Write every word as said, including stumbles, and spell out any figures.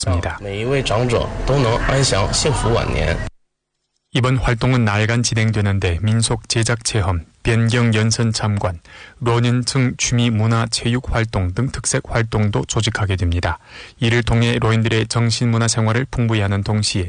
이번 활동은 나흘간 진행되는데 민속 제작 체험, 변경 연선 참관, 로년층 취미 문화 체육 활동 등 특색 활동도 조직하게 됩니다. 이를 통해 로인들의 정신 문화 생활을 풍부히 하는 동시에